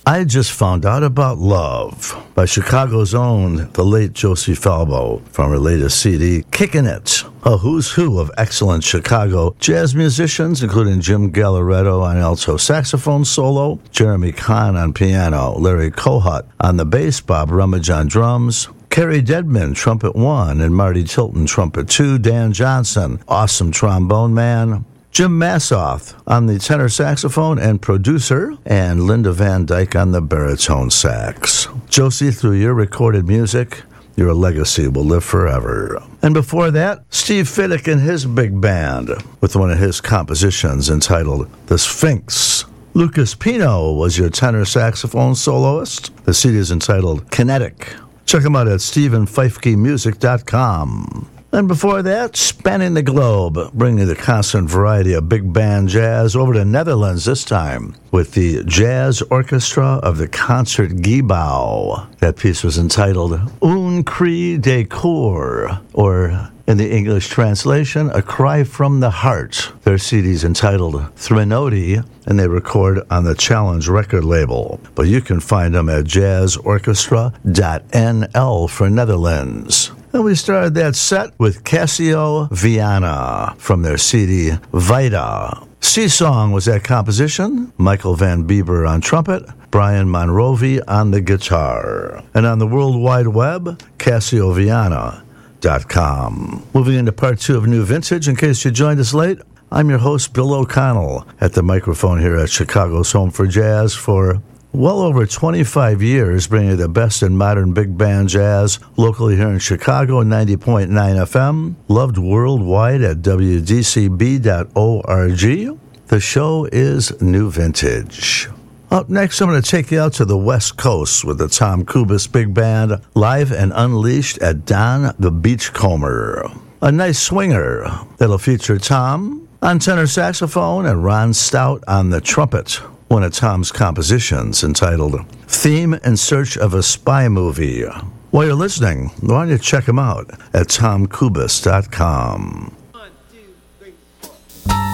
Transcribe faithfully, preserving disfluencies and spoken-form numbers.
I Just Found Out About Love by Chicago's own, the late Josie Falbo, from her latest C D, Kickin' It, a who's who of excellent Chicago jazz musicians, including Jim Galleretto on alto saxophone solo, Jeremy Kahn on piano, Larry Kohut on the bass, Bob Rummage on drums, Kerry Deadman, trumpet one, and Marty Tilton, trumpet two, Dan Johnson, awesome trombone man, Jim Massoff on the tenor saxophone and producer, and Linda Van Dyke on the baritone sax. Josie, through your recorded music, your legacy will live forever. And before that, Steve Fiddick and his big band with one of his compositions entitled The Sphinx. Lucas Pino was your tenor saxophone soloist. The C D is entitled Kinetic. Check him out at stephen feifke music dot com. And before that, spanning the globe, bringing the constant variety of big band jazz over to Netherlands this time with the Jazz Orchestra of the Concert Gebouw. That piece was entitled Un Cri de Coeur, or in the English translation, A Cry from the Heart. Their C D's entitled Threnody, and they record on the Challenge record label. But you can find them at jazz orchestra dot n l for Netherlands. And we started that set with Cassio Viana from their C D, Vita. Sea-Song was that composition. Michael Van Bieber on trumpet, Brian Monrovi on the guitar. And on the World Wide Web, Cassio Viana dot com. Moving into part two of New Vintage, in case you joined us late, I'm your host, Bill O'Connell, at the microphone here at Chicago's Home for Jazz for well over twenty-five years, bringing you the best in modern big band jazz locally here in Chicago, ninety point nine F M, loved worldwide at w d c b dot org. The show is New Vintage. Up next, I'm going to take you out to the West Coast with the Tom Kubis Big Band, live and unleashed at Don the Beachcomber. A nice swinger that'll feature Tom on tenor saxophone and Ron Stout on the trumpet. One of Tom's compositions entitled Theme in Search of a Spy Movie. While you're listening, why don't you check him out at tom kubis dot com.